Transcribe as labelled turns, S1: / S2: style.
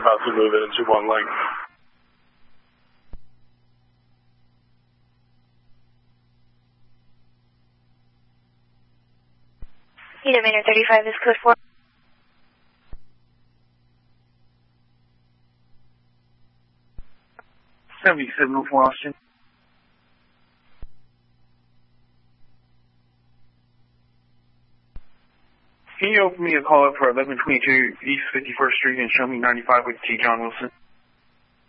S1: about to move it into one lane.
S2: Edom Manor 35 is code 4.
S3: 7704 Austin. Can you open me a call up for 1122 East 51st Street and show me 95 with T. John Wilson?